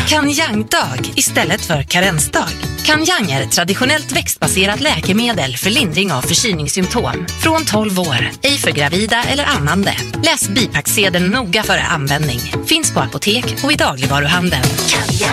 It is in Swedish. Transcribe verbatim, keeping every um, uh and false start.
Kanyang-dag istället för karensdag. Kanyang är ett traditionellt växtbaserat läkemedel för lindring av förkylningssymptom. Från tolv år, ej för gravida eller ammande. Läs bipacksedeln noga före användning. Finns på apotek och i dagligvaruhandeln.